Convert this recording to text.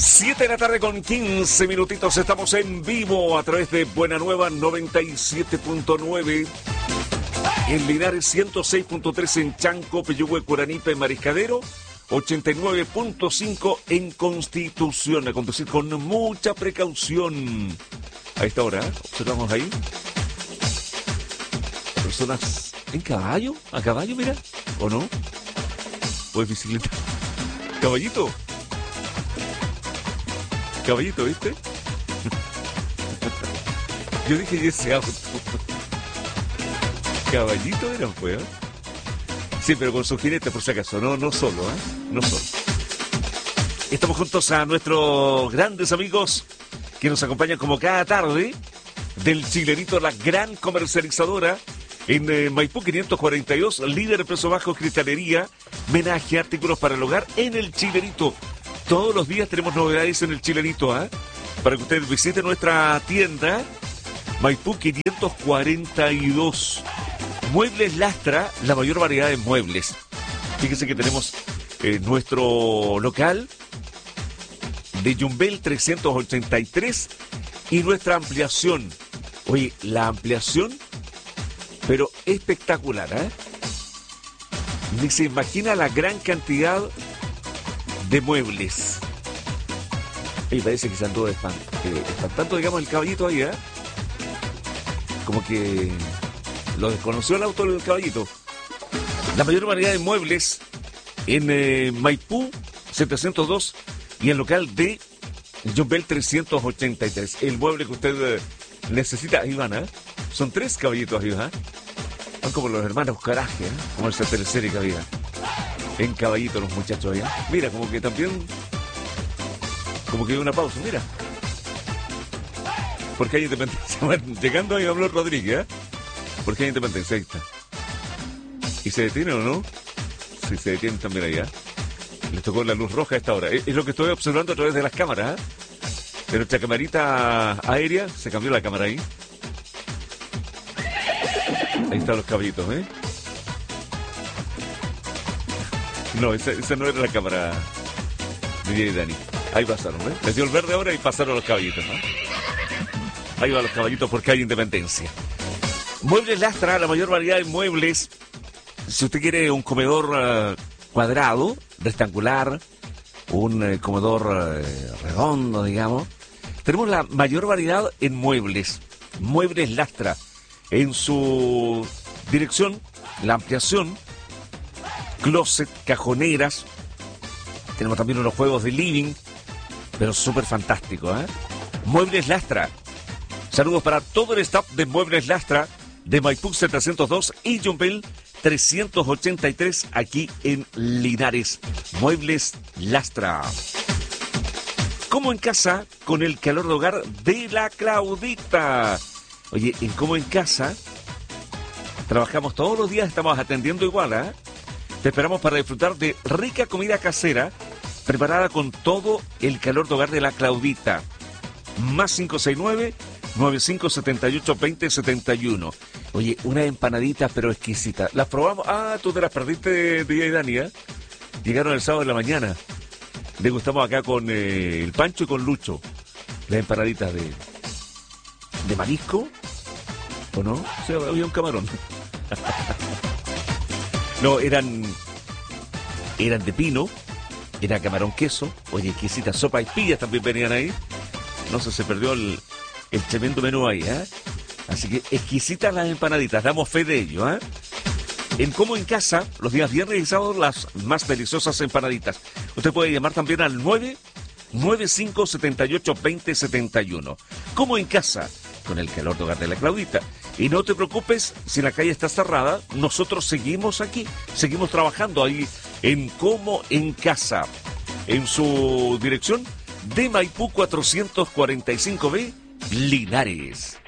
7 de la tarde con 15 minutitos. Estamos en vivo a través de Buena Nueva 97.9. En Linares 106.3 en Chanco, Peyúgue, Curanipe, Mariscadero. 89.5 en Constitución. A conducir con mucha precaución. A esta hora, observamos ahí. Personas en caballo. A caballo, mira. ¿O no? ¿O es bicicleta? Caballito. Caballito, ¿viste? Yo dije, ¿y ese auto? Caballito eran, pues, ¿eh? Sí, pero con su jinete, por si acaso. No solo, ¿eh? No solo. Estamos juntos a nuestros grandes amigos que nos acompañan como cada tarde del Chilenito, la gran comercializadora en Maipú 542, líder de precio bajo, cristalería, menaje, artículos para el hogar en el Chilenito. Todos los días tenemos novedades en el Chilenito, ¿eh? Para que ustedes visiten nuestra tienda Maipú 542. Muebles Lastra, la mayor variedad de muebles. Fíjense que tenemos nuestro local de Yumbel 383 y nuestra ampliación. Oye, la ampliación, pero espectacular, ¿eh? Ni se imagina la gran cantidad de muebles. Y parece que se andó espantando, digamos, el caballito ahí, ¿eh? Como que lo desconoció el auto del caballito. La mayor variedad de muebles en Maipú 702 y el local de Yumbel 383. El mueble que usted necesita, ahí van, ¿eh? Son 3 caballitos ahí, ¿eh? Son como los hermanos Coraje, ¿eh? Como esa teleserie que había. En caballito los muchachos allá. Mira, como que también... Como que hay una pausa, mira. Porque hay independencia. Bueno, llegando ahí habló Rodríguez, ¿eh? Porque hay independencia, ahí está. ¿Y se detiene o no? Sí, se detiene también allá. Les tocó la luz roja a esta hora. Es lo que estoy observando a través de las cámaras, ¿eh? De nuestra camarita aérea. Se cambió la cámara ahí. Ahí están los caballitos, ¿eh? No, esa no era la cámara de DJ Dani. Ahí pasaron, ¿eh? Les dio el verde ahora y pasaron los caballitos, ¿no? Ahí van los caballitos porque hay independencia. Muebles Lastra, la mayor variedad de muebles. Si usted quiere un comedor cuadrado, rectangular, un comedor redondo, digamos, tenemos la mayor variedad en muebles. Muebles Lastra. En su dirección, la ampliación, closet, cajoneras. Tenemos también unos juegos de living, pero súper fantástico, ¿eh? Muebles Lastra. Saludos para todo el staff de Muebles Lastra de Maipú 702 y Yumbel 383 aquí en Linares. Muebles Lastra. Como en casa, con el calor de hogar de la Claudita. Oye, en Como en Casa, trabajamos todos los días, estamos atendiendo igual, ¿eh? Te esperamos para disfrutar de rica comida casera, preparada con todo el calor de hogar de la Claudita. Más 569-9578-2071. Oye, una empanadita pero exquisita. Las probamos. Ah, tú te las perdiste, DJ Dani, ¿eh? Llegaron el sábado de la mañana. Degustamos acá con el Pancho y con Lucho. Las empanaditas de marisco. ¿O no? O sea, había un camarón. No, eran de pino, era camarón queso, oye, exquisita, sopa y pillas también venían ahí. No sé, se perdió el tremendo menú ahí, ¿eh? Así que exquisitas las empanaditas, damos fe de ello, ¿eh? En Como en Casa, los días viernes y sábados, las más deliciosas empanaditas. Usted puede llamar también al 995782071. Como en Casa, con el calor de hogar de la Claudita. Y no te preocupes, si la calle está cerrada, nosotros seguimos aquí, seguimos trabajando ahí en Como en Casa, en su dirección de Maipú 445B, Linares.